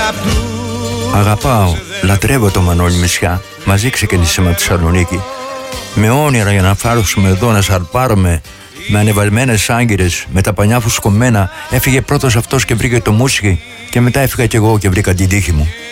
Αγαπάω, λατρεύω το Μανώλη Μησιά. Μαζί ξεκινήσαμε από τη Θεσσαλονίκη. Με όνειρα για να φάρουμε εδώ, να σαρπάρουμε με ανεβασμένες άγκυρες, με τα πανιά φουσκωμένα. Έφυγε πρώτος αυτός και βρήκε το μουσική. Και μετά έφυγα κι εγώ και βρήκα την τύχη μου.